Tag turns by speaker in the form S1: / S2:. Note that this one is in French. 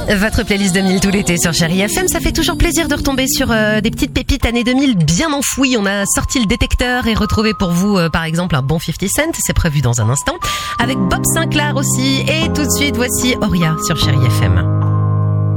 S1: Votre playlist 2000 tout l'été sur Chérie FM, ça fait toujours plaisir de retomber sur des petites pépites années 2000 bien enfouies. On a sorti le détecteur et retrouvé pour vous par exemple un bon 50 Cent, c'est prévu dans un instant, avec Bob Sinclair aussi. Et tout de suite, voici Oria sur Chérie FM.